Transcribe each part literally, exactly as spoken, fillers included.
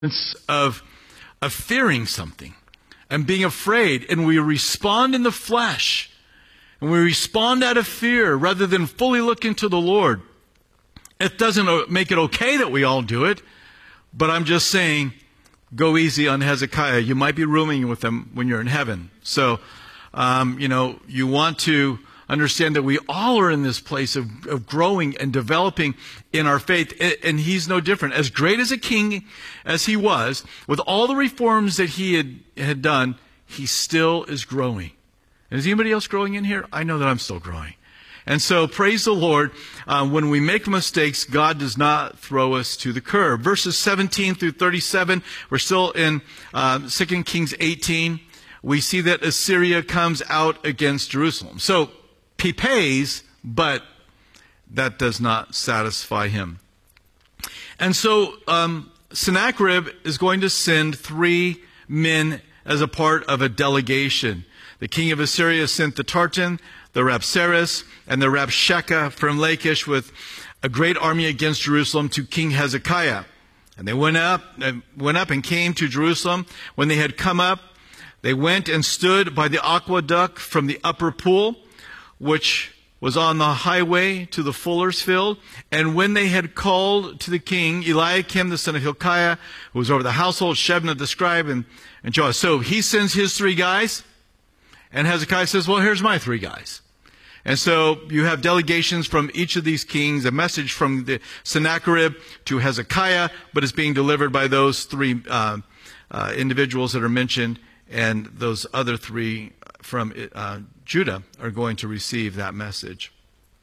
of, of fearing something and being afraid, and we respond in the flesh, and we respond out of fear rather than fully look into the Lord. It doesn't make it okay that we all do it, but I'm just saying, go easy on Hezekiah. You might be rooming with him when you're in heaven. So, um, you know, you want to understand that we all are in this place of, of growing and developing in our faith, and he's no different. As great as a king as he was, with all the reforms that he had, had done, he still is growing. And is anybody else growing in here? I know that I'm still growing. And so, praise the Lord, uh, when we make mistakes, God does not throw us to the curb. Verses seventeen through thirty-seven, we're still in uh, Second Kings eighteen. We see that Assyria comes out against Jerusalem. So, he pays, but that does not satisfy him. And so um, Sennacherib is going to send three men as a part of a delegation. The king of Assyria sent the Tartan, the Rabsaris, and the Rabshakeh from Lachish with a great army against Jerusalem to King Hezekiah. And they went up and went up and came to Jerusalem. When they had come up, they went and stood by the aqueduct from the upper pool, which was on the highway to the fuller's field. And when they had called to the king, Eliakim, the son of Hilkiah, who was over the household, Shebna the scribe, and, and Joash. So he sends his three guys, and Hezekiah says, well, here's my three guys. And so you have delegations from each of these kings, a message from the Sennacherib to Hezekiah, but it's being delivered by those three uh, uh, individuals that are mentioned, and those other three from uh, Judah are going to receive that message.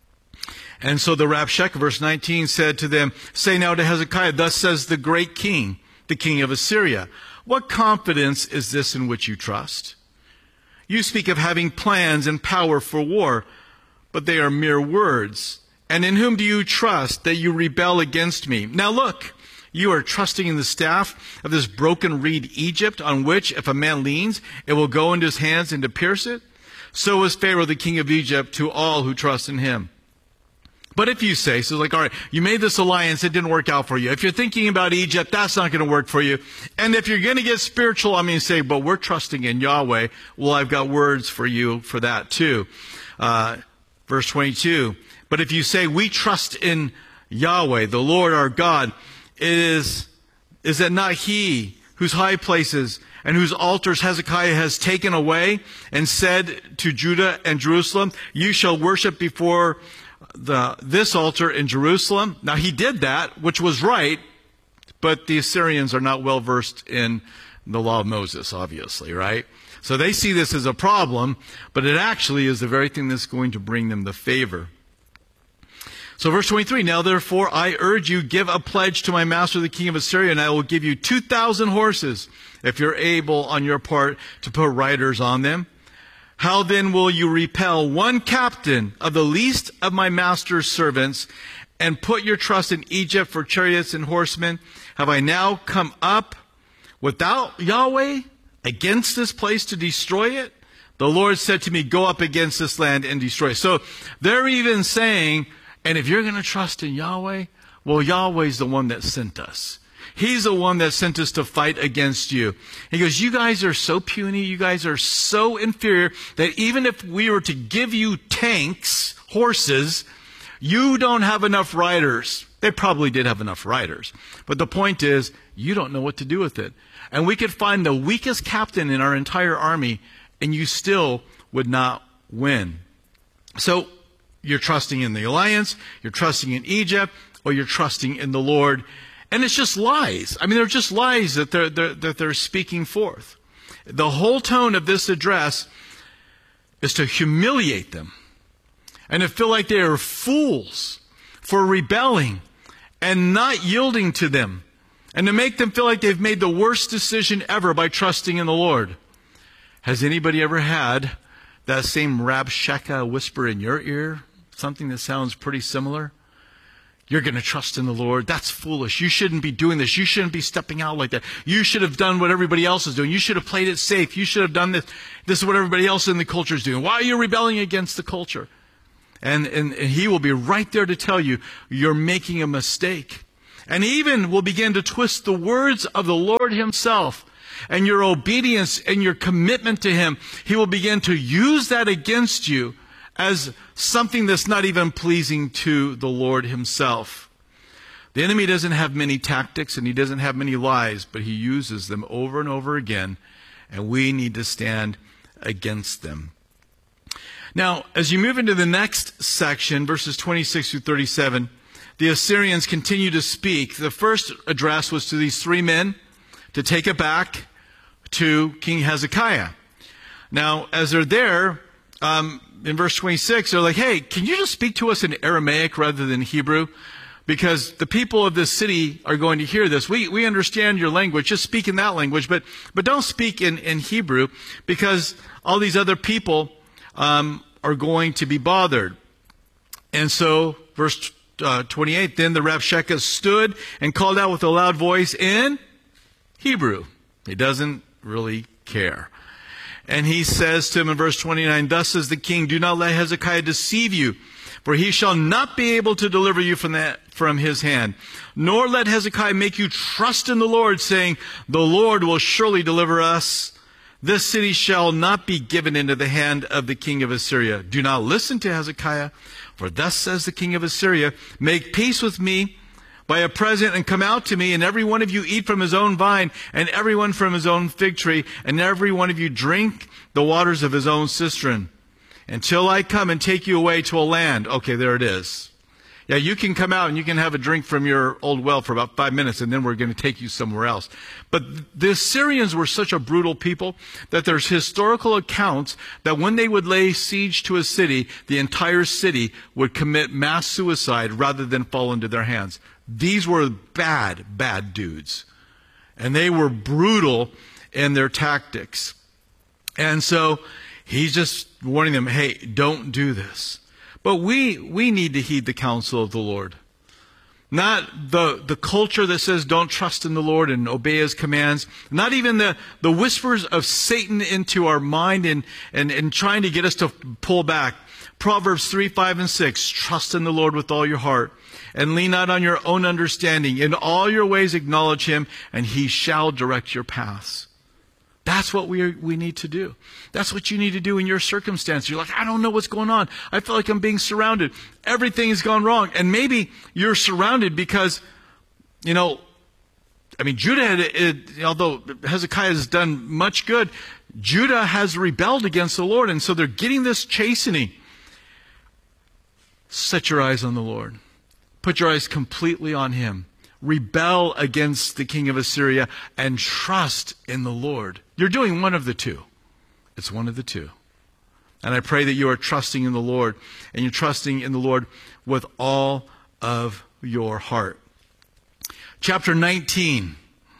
And so the Rabshakeh, verse nineteen, said to them, say now to Hezekiah, thus says the great king, the king of Assyria, what confidence is this in which you trust? You speak of having plans and power for war, but they are mere words. And in whom do you trust that you rebel against me? Now look, you are trusting in the staff of this broken reed Egypt, on which if a man leans, it will go into his hands and to pierce it. So is Pharaoh, the king of Egypt, to all who trust in him. But if you say, so like, all right, you made this alliance, it didn't work out for you. If you're thinking about Egypt, that's not going to work for you. And if you're going to get spiritual, I mean, say, but we're trusting in Yahweh. Well, I've got words for you for that too. Uh, verse twenty-two, but if you say, we trust in Yahweh, the Lord our God, is, is it not he whose high places and whose altars Hezekiah has taken away and said to Judah and Jerusalem, you shall worship before the, this altar in Jerusalem? Now he did that, which was right, but the Assyrians are not well versed in the law of Moses, obviously, right? So they see this as a problem, but it actually is the very thing that's going to bring them the favor. So verse twenty-three, now therefore I urge you, give a pledge to my master the king of Assyria, and I will give you two thousand horses, if you're able on your part to put riders on them. How then will you repel one captain of the least of my master's servants, and put your trust in Egypt for chariots and horsemen? Have I now come up without Yahweh against this place to destroy it? The Lord said to me, go up against this land and destroy it. So they're even saying, and if you're going to trust in Yahweh, well, Yahweh's the one that sent us. He's the one that sent us to fight against you. He goes, you guys are so puny, you guys are so inferior, that even if we were to give you tanks, horses, you don't have enough riders. They probably did have enough riders. But the point is, you don't know what to do with it. And we could find the weakest captain in our entire army, and you still would not win. So, you're trusting in the alliance, you're trusting in Egypt, or you're trusting in the Lord. And it's just lies. I mean, they're just lies that they're, they're, that they're speaking forth. The whole tone of this address is to humiliate them and to feel like they are fools for rebelling and not yielding to them, and to make them feel like they've made the worst decision ever by trusting in the Lord. Has anybody ever had that same Rabshakeh whisper in your ear? Something that sounds pretty similar? You're going to trust in the Lord. That's foolish. You shouldn't be doing this. You shouldn't be stepping out like that. You should have done what everybody else is doing. You should have played it safe. You should have done this. This is what everybody else in the culture is doing. Why are you rebelling against the culture? And, and, and he will be right there to tell you, you're making a mistake. and even will begin to twist the words of the Lord himself and your obedience and your commitment to him. He will begin to use that against you as something that's not even pleasing to the Lord himself. The enemy doesn't have many tactics and he doesn't have many lies, but he uses them over and over again, and we need to stand against them. Now, as you move into the next section, verses twenty-six through thirty-seven, the Assyrians continue to speak. The first address was to these three men to take it back to King Hezekiah. Now, as they're there, um, in verse twenty-six, they're like, hey, can you just speak to us in Aramaic rather than Hebrew? Because the people of this city are going to hear this. We we understand your language. Just speak in that language, but but don't speak in, in Hebrew, because all these other people um, are going to be bothered. And so, verse uh, twenty-eight, then the Rabshakeh stood and called out with a loud voice in Hebrew. He doesn't really care. And he says to him in verse twenty-nine, thus says the king, do not let Hezekiah deceive you, for he shall not be able to deliver you from that, from his hand. Nor let Hezekiah make you trust in the Lord, saying, the Lord will surely deliver us. This city shall not be given into the hand of the king of Assyria. Do not listen to Hezekiah, for thus says the king of Assyria, make peace with me by a present, and come out to me, and every one of you eat from his own vine, and every one from his own fig tree, and every one of you drink the waters of his own cistern, until I come and take you away to a land. Okay, there it is. Yeah, you can come out and you can have a drink from your old well for about five minutes, and then we're going to take you somewhere else. But the Assyrians were such a brutal people that there's historical accounts that when they would lay siege to a city, the entire city would commit mass suicide rather than fall into their hands. These were bad, bad dudes. And they were brutal in their tactics. And so he's just warning them, hey, don't do this. But we we need to heed the counsel of the Lord. Not the, the culture that says don't trust in the Lord and obey his commands. Not even the, the whispers of Satan into our mind and, and, and trying to get us to pull back. Proverbs three, five, and six, trust in the Lord with all your heart, and lean not on your own understanding. In all your ways acknowledge him, and he shall direct your paths. That's what we we need to do. That's what you need to do in your circumstance. You're like, I don't know what's going on. I feel like I'm being surrounded. Everything has gone wrong. And maybe you're surrounded because, you know, I mean, Judah, had, it, although Hezekiah has done much good, Judah has rebelled against the Lord. And so they're getting this chastening. Set your eyes on the Lord. Put your eyes completely on him. Rebel against the king of Assyria and trust in the Lord. You're doing one of the two. It's one of the two. And I pray that you are trusting in the Lord, and you're trusting in the Lord with all of your heart. Chapter nineteen.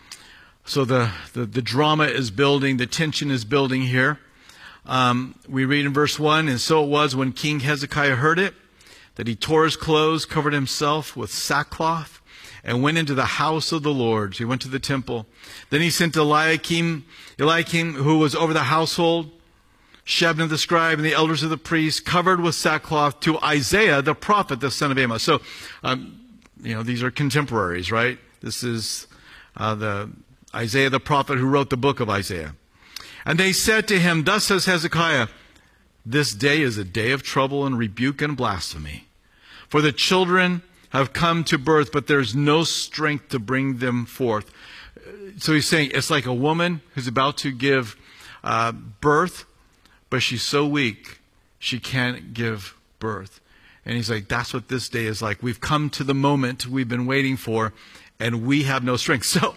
So the, the, the drama is building, the tension is building here. Um, we read in verse one, and so it was when King Hezekiah heard it, that he tore his clothes, covered himself with sackcloth, and went into the house of the Lord. So he went to the temple. Then he sent Eliakim, Eliakim, who was over the household, Shebna the scribe, and the elders of the priests, covered with sackcloth, to Isaiah the prophet, the son of Amos. So, um, you know, these are contemporaries, right? This is uh, the Isaiah the prophet who wrote the book of Isaiah. And they said to him, thus says Hezekiah, this day is a day of trouble and rebuke and blasphemy. For the children have come to birth, but there's no strength to bring them forth. So he's saying it's like a woman who's about to give uh, birth, but she's so weak she can't give birth. And he's like, that's what this day is like. We've come to the moment we've been waiting for, and we have no strength. So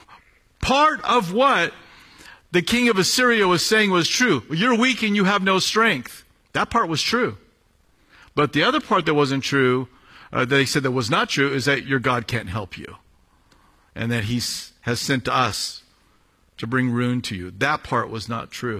part of what the king of Assyria was saying was true. You're weak and you have no strength. That part was true. But the other part that wasn't true, Uh, that he said that was not true, is that your God can't help you. And that he has sent to us to bring ruin to you. That part was not true.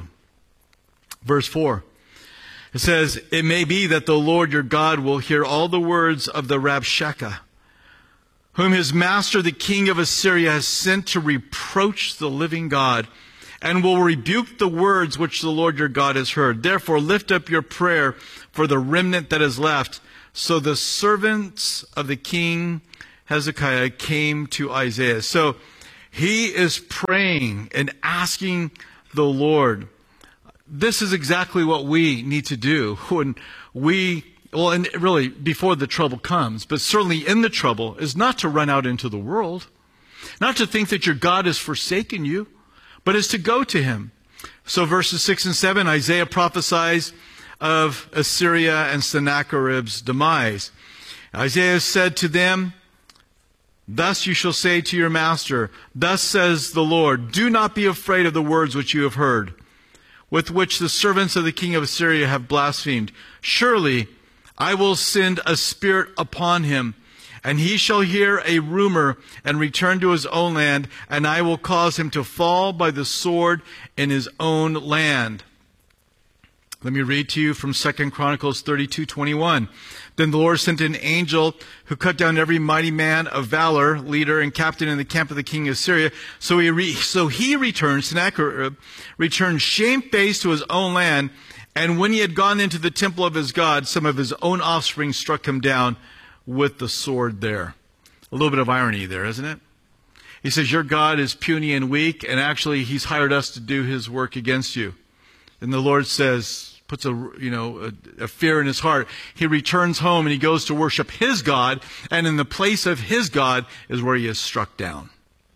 Verse four. It says, it may be that the Lord your God will hear all the words of the Rabshakeh, whom his master the king of Assyria has sent to reproach the living God, and will rebuke the words which the Lord your God has heard. Therefore lift up your prayer for the remnant that is left. So the servants of the king Hezekiah came to Isaiah. So he is praying and asking the Lord. This is exactly what we need to do when we, well, and really before the trouble comes, but certainly in the trouble, is not to run out into the world, not to think that your God has forsaken you, but is to go to him. So verses six and seven, Isaiah prophesies of Assyria and Sennacherib's demise. Isaiah said to them, thus you shall say to your master, thus says the Lord, do not be afraid of the words which you have heard, with which the servants of the king of Assyria have blasphemed. Surely I will send a spirit upon him, and he shall hear a rumor and return to his own land, and I will cause him to fall by the sword in his own land. Let me read to you from Second Chronicles thirty-two twenty-one. Then the Lord sent an angel who cut down every mighty man of valor, leader, and captain in the camp of the king of Syria. So he, re- so he returned, Sennacherib returned shamefaced to his own land. And when he had gone into the temple of his God, some of his own offspring struck him down with the sword there. A little bit of irony there, isn't it? He says, your God is puny and weak, and actually he's hired us to do his work against you. And the Lord says, puts a, you know, a, a fear in his heart. He returns home and he goes to worship his God, and in the place of his God is where he is struck down.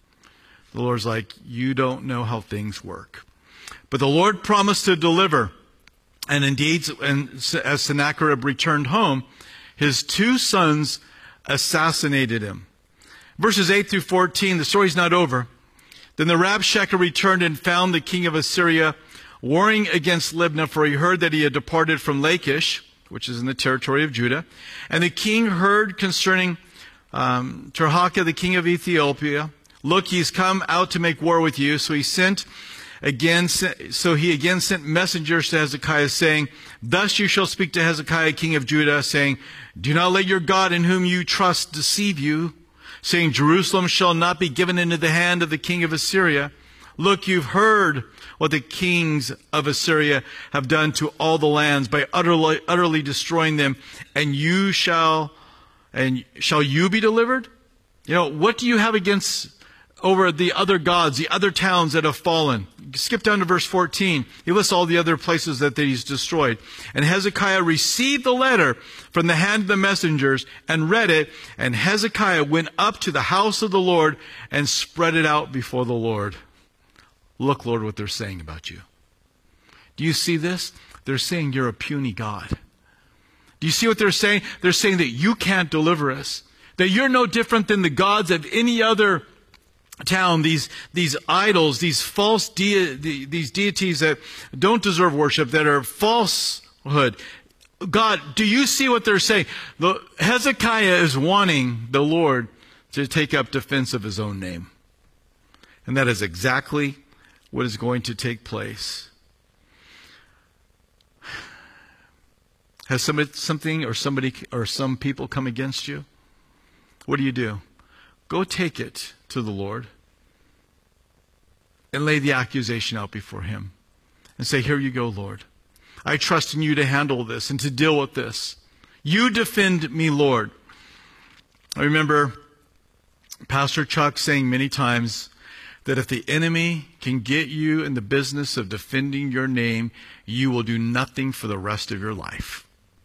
The Lord's like, you don't know how things work. But the Lord promised to deliver. And indeed, as Sennacherib returned home, his two sons assassinated him. Verses eight through fourteen, the story's not over. Then the Rabshakeh returned and found the king of Assyria warring against Libnah, for he heard that he had departed from Lachish, which is in the territory of Judah. And the king heard concerning um, Tirhakah, the king of Ethiopia, look, he's come out to make war with you. So he sent again, so he again sent messengers to Hezekiah, saying, thus you shall speak to Hezekiah, king of Judah, saying, do not let your God in whom you trust deceive you, saying, Jerusalem shall not be given into the hand of the king of Assyria. Look, you've heard what the kings of Assyria have done to all the lands by utterly, utterly destroying them, and you shall, and shall you be delivered? You know, what do you have against over the other gods, the other towns that have fallen? Skip down to verse fourteen. He lists all the other places that he's destroyed. And Hezekiah received the letter from the hand of the messengers and read it, and Hezekiah went up to the house of the Lord and spread it out before the Lord. Look, Lord, what they're saying about you. Do you see this? They're saying you're a puny God. Do you see what they're saying? They're saying that you can't deliver us, that you're no different than the gods of any other town, these these idols, these false de- these deities that don't deserve worship, that are falsehood. God, do you see what they're saying? The, Hezekiah is wanting the Lord to take up defense of his own name. And that is exactly what is going to take place. Has somebody, something or somebody or some people come against you? What do you do? Go take it to the Lord and lay the accusation out before him and say, here you go, Lord. I trust in you to handle this and to deal with this. You defend me, Lord. I remember Pastor Chuck saying many times that if the enemy can get you in the business of defending your name, you will do nothing for the rest of your life.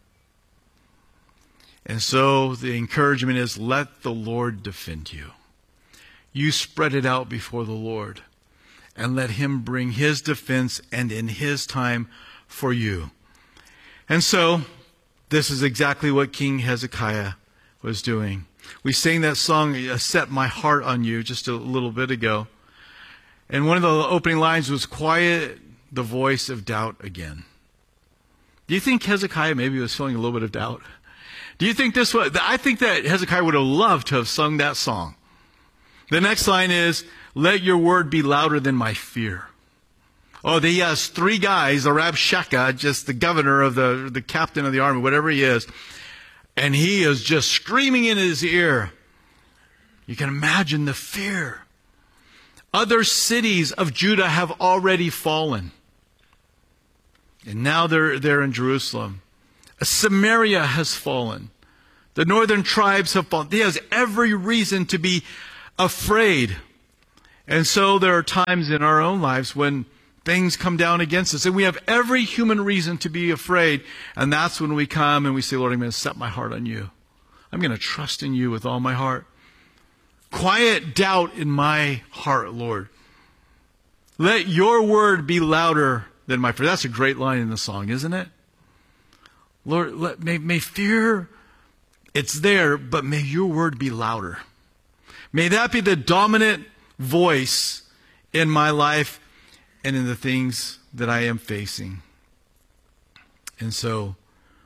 And so the encouragement is, let the Lord defend you. You spread it out before the Lord and let him bring his defense and in his time for you. And so this is exactly what King Hezekiah was doing. We sang that song, Set My Heart on You, just a little bit ago. And one of the opening lines was, quiet the voice of doubt again. Do you think Hezekiah maybe was feeling a little bit of doubt? Do you think this was, I think that Hezekiah would have loved to have sung that song. The next line is, let your word be louder than my fear. Oh, he has three guys, the Rabshakeh, just the governor of the, the captain of the army, whatever he is. And he is just screaming in his ear. You can imagine the fear. Other cities of Judah have already fallen. And now they're, they're in Jerusalem. Samaria has fallen. The northern tribes have fallen. He has every reason to be afraid. And so there are times in our own lives when things come down against us, and we have every human reason to be afraid. And that's when we come and we say, Lord, I'm going to set my heart on you. I'm going to trust in you with all my heart. Quiet doubt in my heart, Lord. Let your word be louder than my fear. That's a great line in the song, isn't it? Lord, let, may, may fear, it's there, but may your word be louder. May that be the dominant voice in my life and in the things that I am facing. And so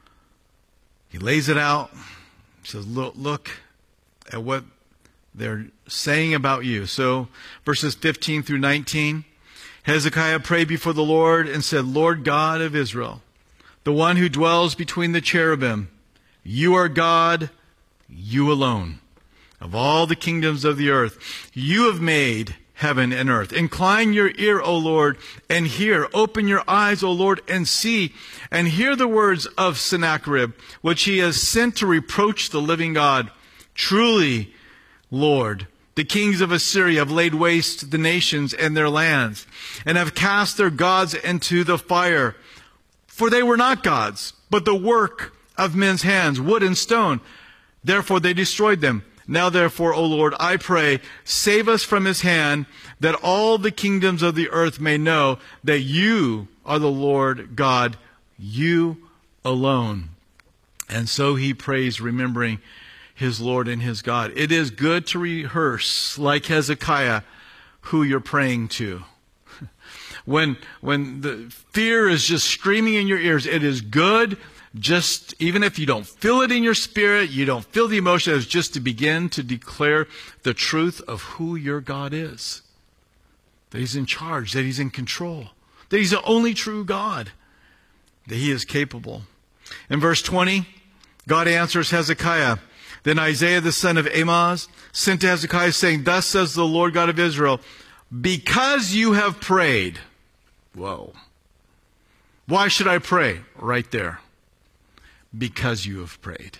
he lays it out. He says, look, look at what they're saying about you. So verses fifteen through nineteen, Hezekiah prayed before the Lord and said, Lord God of Israel, the one who dwells between the cherubim, you are God, you alone. Of all the kingdoms of the earth, you have made heaven and earth. Incline your ear, O Lord, and hear. Open your eyes, O Lord, and see. And hear the words of Sennacherib, which he has sent to reproach the living God. Truly, Lord, the kings of Assyria have laid waste the nations and their lands, and have cast their gods into the fire. For they were not gods, but the work of men's hands, wood and stone. Therefore they destroyed them. Now therefore, O Lord, I pray, save us from his hand, that all the kingdoms of the earth may know that you are the Lord God, you alone. And so he prays, remembering his Lord and his God. It is good to rehearse, like Hezekiah, who you're praying to. When, when the fear is just screaming in your ears, it is good, just even if you don't feel it in your spirit, you don't feel the emotion, it's just to begin to declare the truth of who your God is. That he's in charge, that he's in control, that he's the only true God, that he is capable. In verse twenty, God answers Hezekiah. Then Isaiah the son of Amoz sent to Hezekiah, saying, Thus says the Lord God of Israel, because you have prayed. Whoa. Why should I pray? Right there. Because you have prayed.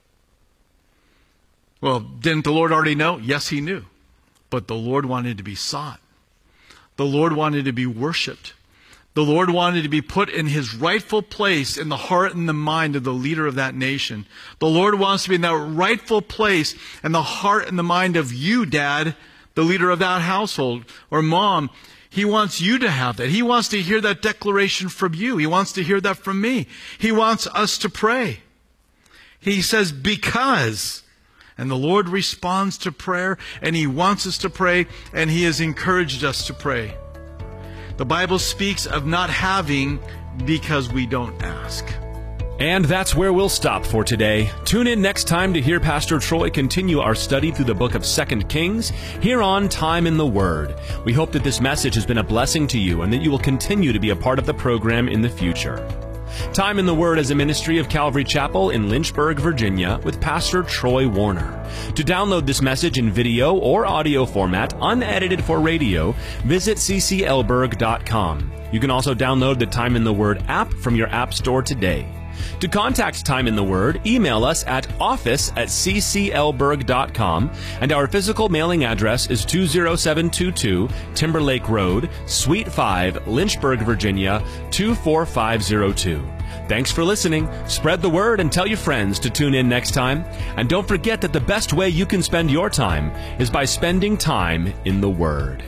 Well, didn't the Lord already know? Yes, he knew. But the Lord wanted to be sought. The Lord wanted to be worshiped. The Lord wanted to be put in his rightful place in the heart and the mind of the leader of that nation. The Lord wants to be in that rightful place in the heart and the mind of you, Dad, the leader of that household, or Mom. He wants you to have that. He wants to hear that declaration from you. He wants to hear that from me. He wants us to pray. He says, because. And the Lord responds to prayer, and he wants us to pray, and he has encouraged us to pray. The Bible speaks of not having because we don't ask. And that's where we'll stop for today. Tune in next time to hear Pastor Troy continue our study through the book of Second Kings here on Time in the Word. We hope that this message has been a blessing to you and that you will continue to be a part of the program in the future. Time in the Word is a ministry of Calvary Chapel in Lynchburg, Virginia, with Pastor Troy Warner. To download this message in video or audio format, unedited for radio, visit c c elberg dot com. You can also download the Time in the Word app from your app store today. To contact Time in the Word, email us at office at c c elberg dot com, and our physical mailing address is two oh seven two two Timberlake Road, Suite five, Lynchburg, Virginia, two four five zero two. Thanks for listening. Spread the word and tell your friends to tune in next time. And don't forget that the best way you can spend your time is by spending time in the Word.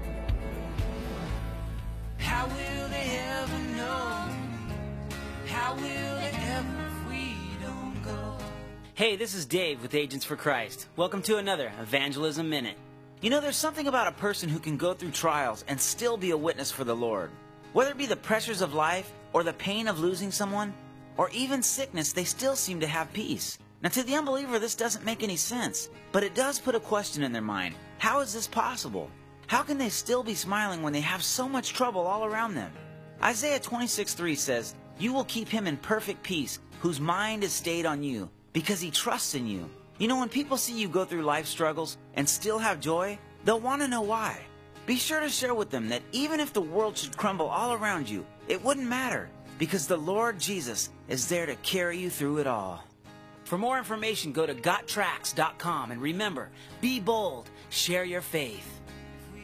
Hey, this is Dave with Agents for Christ. Welcome to another Evangelism Minute. You know, there's something about a person who can go through trials and still be a witness for the Lord. Whether it be the pressures of life, or the pain of losing someone, or even sickness, they still seem to have peace. Now, to the unbeliever, this doesn't make any sense, but it does put a question in their mind. How is this possible? How can they still be smiling when they have so much trouble all around them? Isaiah twenty-six three says, You will keep him in perfect peace, whose mind is stayed on you, because he trusts in you. You know, when people see you go through life struggles and still have joy, they'll want to know why. Be sure to share with them that even if the world should crumble all around you, it wouldn't matter, because the Lord Jesus is there to carry you through it all. For more information, go to got tracks dot com, and remember, be bold, share your faith.